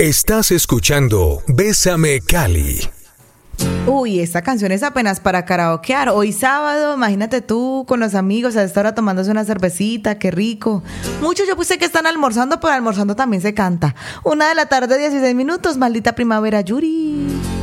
Estás escuchando Bésame Cali. Uy, esta canción es apenas para karaokear. Hoy sábado, imagínate tú con los amigos a esta hora tomándose una cervecita, qué rico. Muchos yo puse que están almorzando, pero almorzando también se canta. 1:00 PM, 16 minutos, maldita primavera, Yuri.